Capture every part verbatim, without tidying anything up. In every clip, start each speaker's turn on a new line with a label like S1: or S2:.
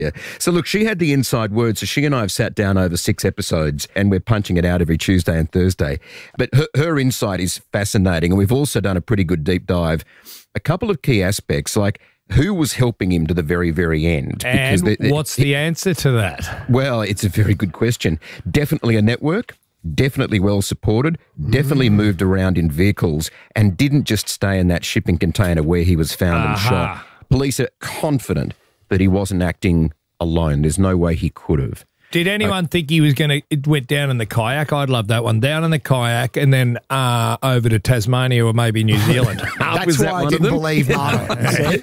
S1: Yeah. So look, she had the inside word. So she and I have sat down over six episodes and we're punching it out every Tuesday and Thursday. But her, her insight is fascinating. And we've also done a pretty good deep dive. A couple of key aspects, like who was helping him to the very, very end.
S2: And
S1: they, they,
S2: what's the answer to that?
S1: Well, it's a very good question. Definitely a network. Definitely well supported, definitely mm. moved around in vehicles and didn't just stay in that shipping container where he was found and shot. Police are confident that he wasn't acting alone. There's no way he could have.
S2: Did anyone uh, think he was going to, it went down in the kayak? I'd love that one. Down in the kayak and then uh, over to Tasmania or maybe New Zealand.
S3: That's why
S1: that
S3: I didn't believe Martin.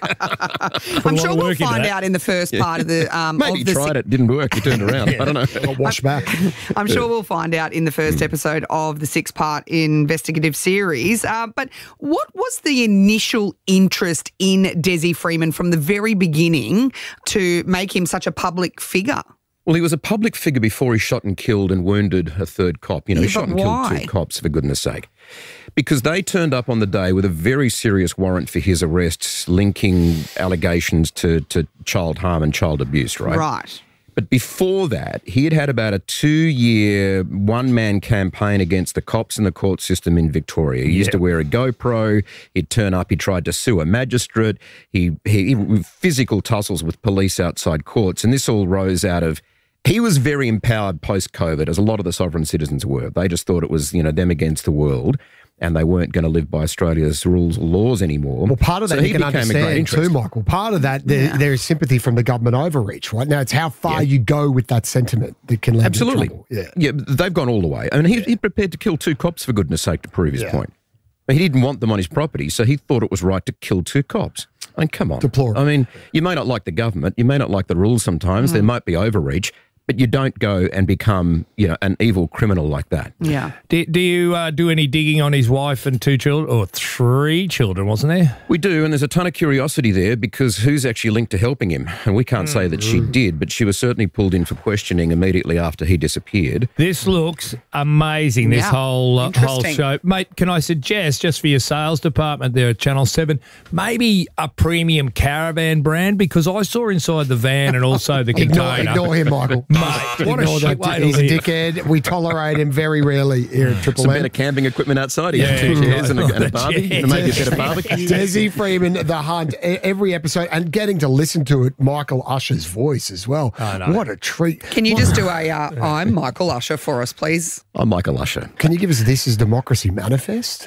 S4: I'm sure we'll find out in the first yeah. part of the... Um,
S1: maybe
S4: of the
S1: he tried it, didn't work, he turned around. yeah. I don't know.
S3: Got washed back.
S4: I'm sure we'll find out in the first episode of the six-part investigative series. Uh, but what was the initial interest in Desi Freeman from the very beginning to make him such a public figure?
S1: Well, he was a public figure before he shot and killed and wounded a third cop. You know,
S4: yeah,
S1: he shot and
S4: why?
S1: killed two cops, for goodness sake. Because they turned up on the day with a very serious warrant for his arrests, linking allegations to, to child harm and child abuse, right?
S4: Right.
S1: But before that, he had had about a two-year one-man campaign against the cops and the court system in Victoria. He used yep. to wear a GoPro. He'd turn up. He tried to sue a magistrate. He, he, he physical tussles with police outside courts. And this all rose out of... He was very empowered post-COVID, as a lot of the sovereign citizens were. They just thought it was, you know, them against the world, and they weren't going to live by Australia's rules or laws anymore.
S3: Well, part of that
S1: so
S3: you can understand too, Michael. Part of that, there,
S4: yeah. there
S3: is sympathy from the government overreach, right? Now, it's how far yeah. you go with that sentiment that can lead
S1: Absolutely.
S3: to trouble. Yeah.
S1: yeah, they've gone all the way. I mean, he, he's prepared to kill two cops, for goodness sake, to prove his yeah. point. But he didn't want them on his property, so he thought it was right to kill two cops. I mean, come on.
S3: Deplorable.
S1: I mean, you may not like the government, you may not like the rules sometimes, mm. there might be overreach, but you don't go and become, you know, an evil criminal like that.
S4: Yeah.
S2: Do, do you uh, do any digging on his wife and two children, or three children, wasn't there?
S1: We do, and there's a ton of curiosity there because who's actually linked to helping him? And we can't mm. say that she did, but she was certainly pulled in for questioning immediately after he disappeared.
S2: This looks amazing, this
S4: yeah.
S2: whole uh, whole show. Mate, can I suggest, just for your sales department there at Channel seven, maybe a premium caravan brand? Because I saw inside the van and also the container.
S3: Ignore, ignore him, Michael.
S2: Mate, what a shit way to
S3: He's a
S2: live.
S3: dickhead. We tolerate him very rarely here at Triple
S1: Some
S3: M.
S1: better camping equipment outside. He
S2: Yeah,
S1: had two chairs
S2: right.
S1: and a, and a barbie.
S2: Yeah.
S1: Maybe a bit of barbecue.
S3: Desi Freeman, The Hunt, every episode, and getting to listen to it, Michael Usher's voice as well.
S2: I know.
S3: What a treat.
S4: Can you just do a uh, I'm Michael Usher for us, please?
S1: I'm Michael Usher.
S3: Can you give us This Is Democracy Manifest?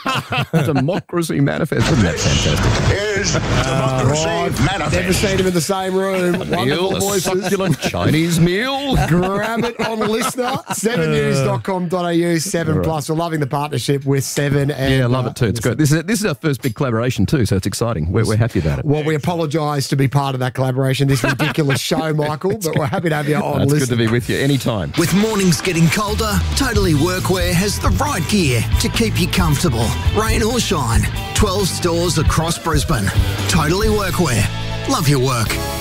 S1: Democracy Manifest. Isn't that fantastic?
S5: Here's Democracy
S3: uh,
S5: Manifest.
S3: Never seen him in the same room. Wonderful
S1: Meal, a
S3: voices.
S1: succulent Chinese meal.
S3: Grab it on Listener, seven news dot com dot a u, seven plus. We're loving the partnership with Seven. And,
S1: Yeah, I love
S3: uh,
S1: it too. It's great. This is, this is our first big collaboration too, so it's exciting. We're, we're happy about it.
S3: Well, we apologise to be part of that collaboration, this ridiculous show, Michael, but we're happy to have you on.
S1: It's
S3: Listen.
S1: good to be with you anytime.
S6: With mornings getting colder, Totally Workwear has the right gear to keep you comfortable, rain or shine. twelve stores across Brisbane. Totally Workwear. Love your work.